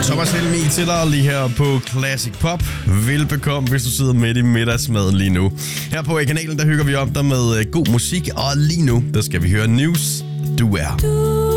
Thomas Helmig til dig lige her på Classic Pop. Velbekomme, hvis du sidder midt i middagsmaden lige nu. Her på kanalen, der hygger vi om dig med god musik, og lige nu, der skal vi høre News. Du er